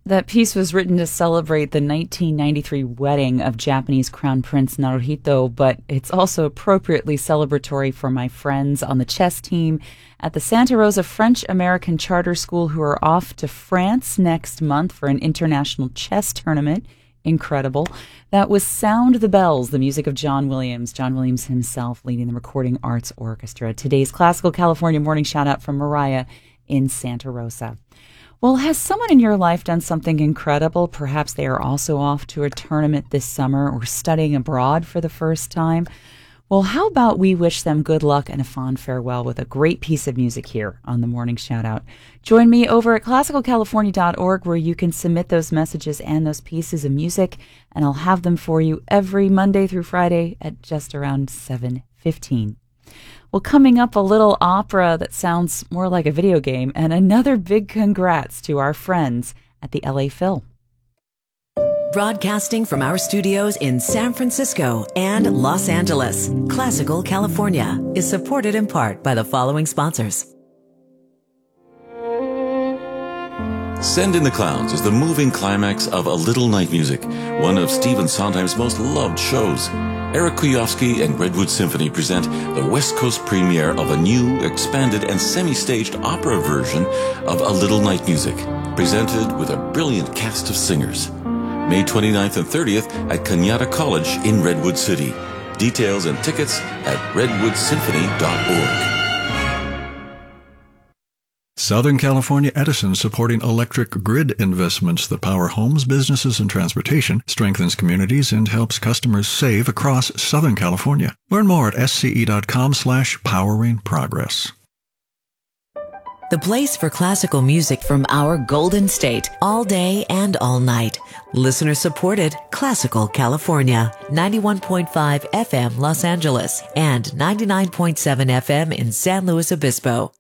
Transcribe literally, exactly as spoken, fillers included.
That piece was written to celebrate the nineteen ninety-three wedding of Japanese Crown Prince Naruhito, but it's also appropriately celebratory for my friends on the chess team at the Santa Rosa French-American Charter School who are off to France next month for an international chess tournament. Incredible. That was Sound the Bells, the music of John Williams. John Williams himself leading the Recording Arts Orchestra. Today's Classical California morning shout-out from Mariah in Santa Rosa. Well, has someone in your life done something incredible? Perhaps they are also off to a tournament this summer or studying abroad for the first time. Well, how about we wish them good luck and a fond farewell with a great piece of music here on the Morning Shoutout. Join me over at classical california dot org where you can submit those messages and those pieces of music, and I'll have them for you every Monday through Friday at just around seven fifteen. Well, coming up, a little opera that sounds more like a video game, and another big congrats to our friends at the L A Phil. Broadcasting from our studios in San Francisco and Los Angeles, Classical California is supported in part by the following sponsors. Send in the Clowns is the moving climax of A Little Night Music, one of Stephen Sondheim's most loved shows. Eric Kuyovsky and Redwood Symphony present the West Coast premiere of a new, expanded, and semi-staged opera version of A Little Night Music, presented with a brilliant cast of singers. May twenty-ninth and thirtieth at Cañada College in Redwood City. Details and tickets at redwood symphony dot org. Southern California Edison supporting electric grid investments that power homes, businesses, and transportation, strengthens communities, and helps customers save across Southern California. Learn more at sce.com slash powering progress. The place for classical music from our Golden State, all day and all night. Listener supported Classical California, ninety-one point five F M Los Angeles and ninety-nine point seven F M in San Luis Obispo.